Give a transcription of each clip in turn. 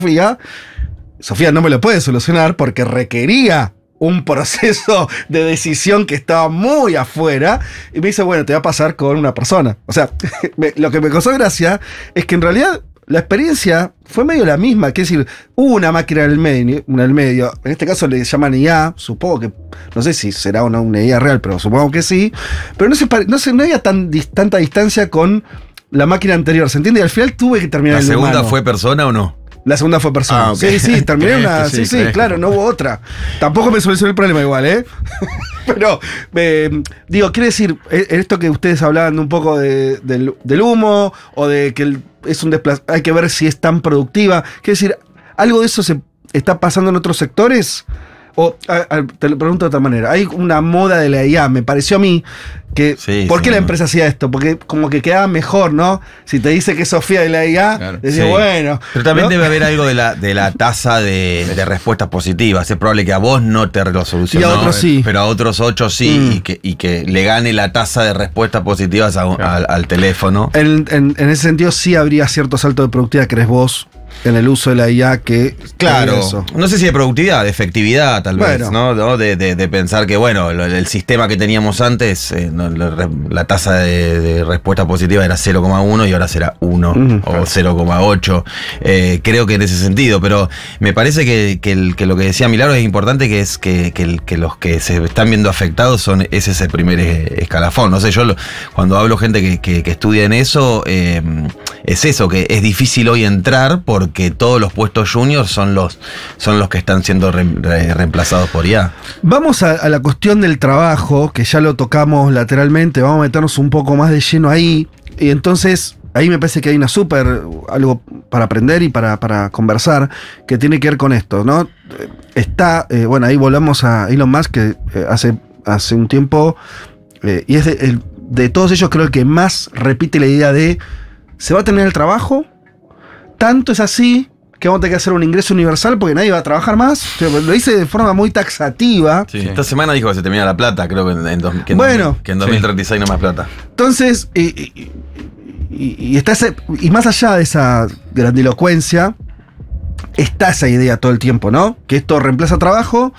Sofía no me lo puede solucionar porque requería un proceso de decisión que estaba muy afuera, y me dice, bueno, te va a pasar con una persona. O sea, lo que me causó gracia es que en realidad la experiencia fue medio la misma, que es decir, hubo una máquina en el medio, en este caso le llaman IA, supongo que, no sé si será o no una IA real, pero supongo que sí, pero no había tanta distancia con la máquina anterior, ¿se entiende? Y al final tuve que terminar ¿La el segunda humano. fue persona o no? La segunda fue persona. Ah, okay. Sí, terminé una. Sí, claro, no hubo otra. Tampoco me solucionó el problema igual, ¿eh? Pero, digo, quiere decir, esto que ustedes hablaban un poco del humo, o de que es un hay que ver si es tan productiva. Quiere decir, ¿algo de eso se está pasando en otros sectores? O, te lo pregunto de otra manera, hay una moda de la IA, me pareció a mí, que ¿por qué la empresa hacía esto? Porque como que quedaba mejor, ¿no? Si te dice que es Sofía de la IA, claro, decís, bueno. Pero también, ¿no?, debe haber algo de la tasa de respuestas positivas. Es probable que a vos no te lo solucionó, y a otros sí, pero a otros 8 sí, y que le gane la tasa de respuestas positivas al teléfono. En ese sentido sí habría cierto salto de productividad, ¿crees vos? En el uso de la IA que... Claro, no sé si de productividad, de efectividad tal vez, ¿no? De pensar que, bueno, el sistema que teníamos antes, la tasa de respuesta positiva era 0,1 y ahora será 1 o 0,8. Creo que en ese sentido, pero me parece que lo que decía Milagros es importante, que es que los que se están viendo afectados es ese primer escalafón. No sé, yo cuando hablo gente que estudia en eso, es eso, que es difícil hoy entrar porque todos los puestos juniors son los que están siendo reemplazados por IA. Vamos a la cuestión del trabajo, que ya lo tocamos lateralmente, vamos a meternos un poco más de lleno ahí, y entonces ahí me parece que hay algo para aprender y para conversar, que tiene que ver con esto, ¿no? Está, bueno, ahí volvamos a Elon Musk, que hace un tiempo, y es de todos ellos creo el que más repite la idea de ¿se va a tener el trabajo? Tanto es así que vamos a tener que hacer un ingreso universal porque nadie va a trabajar más. Lo dice de forma muy taxativa. Sí. Esta semana dijo que se termina la plata, creo que en 2036 no más plata. Entonces, y está y más allá de esa grandilocuencia, está esa idea todo el tiempo, ¿no? Que esto reemplaza trabajo.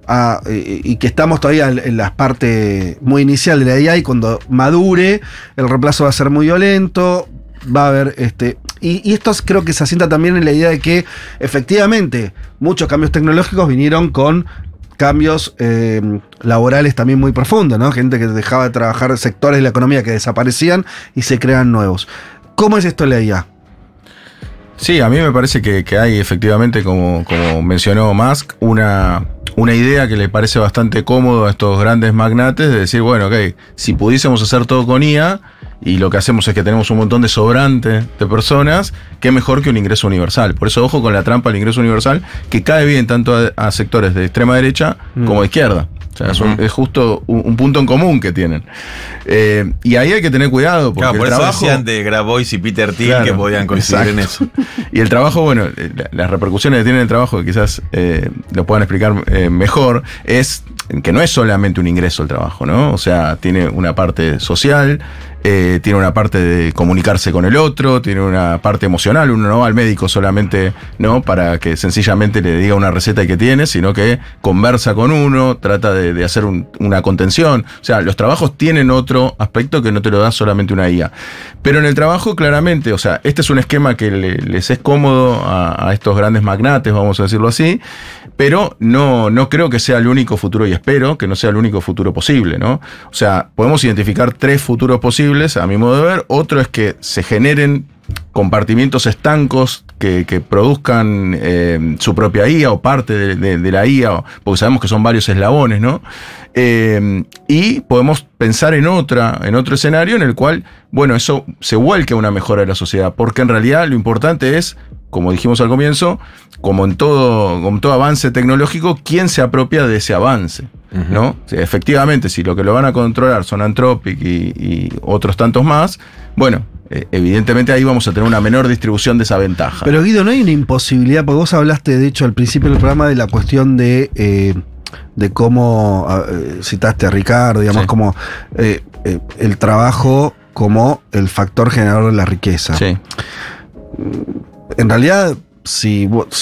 Y que estamos todavía en la parte muy inicial de la IA, y cuando madure el reemplazo va a ser muy violento, va a haber y esto creo que se asienta también en la idea de que efectivamente muchos cambios tecnológicos vinieron con cambios laborales también muy profundos, ¿no? Gente que dejaba de trabajar, sectores de la economía que desaparecían y se crean nuevos. ¿Cómo es esto la IA? Sí, a mí me parece que hay efectivamente, como mencionó Musk, una idea que le parece bastante cómodo a estos grandes magnates de decir, bueno, ok, si pudiésemos hacer todo con IA y lo que hacemos es que tenemos un montón de sobrante de personas, qué mejor que un ingreso universal. Por eso ojo con la trampa del ingreso universal, que cae bien tanto a sectores de extrema derecha como de izquierda. O sea, es justo un punto en común que tienen. Y ahí hay que tener cuidado, porque por el trabajo... eso decían de Grabois y Peter Thiel, que podían coincidir en eso. Y el trabajo, bueno, las repercusiones que tiene el trabajo, que quizás lo puedan explicar mejor, es que no es solamente un ingreso el trabajo, ¿no? O sea, tiene una parte social, tiene una parte de comunicarse con el otro, tiene una parte emocional. Uno no va al médico solamente, ¿no?, para que sencillamente le diga una receta que tiene, sino que conversa con uno, trata de hacer una contención. O sea, los trabajos tienen otro aspecto que no te lo da solamente una IA. Pero en el trabajo, claramente, o sea, este es un esquema que les es cómodo a estos grandes magnates, vamos a decirlo así, pero no creo que sea el único futuro, y espero que no sea el único futuro posible, ¿no? O sea, podemos identificar 3 futuros posibles, a mi modo de ver. Otro es que se generen compartimientos estancos que produzcan su propia IA o parte de la IA, porque sabemos que son varios eslabones, ¿no? Y podemos pensar en otro escenario en el cual, bueno, eso se vuelque a una mejora de la sociedad, porque en realidad lo importante es, como dijimos al comienzo, como en todo avance tecnológico, ¿quién se apropia de ese avance? ¿No? O sea, efectivamente, si lo que lo van a controlar son Anthropic y otros tantos más, bueno, evidentemente ahí vamos a tener una menor distribución de esa ventaja. Pero Guido, ¿no hay una imposibilidad? Porque vos hablaste, de hecho, al principio del programa de la cuestión de cómo, citaste a Ricardo, digamos, sí, como el trabajo como el factor generador de la riqueza. Sí. En realidad, si